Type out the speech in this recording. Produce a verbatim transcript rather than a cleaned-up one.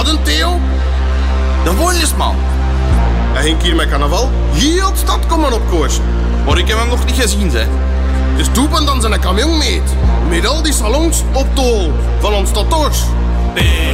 dat een Theo? De volleysman. Hij ging hier met carnaval heel de stad komen opkoersen. Maar ik heb hem nog niet gezien, zeg. Dus doepen dan zijn camion meet. Met al die salons op tol van ons tattoos. Nee.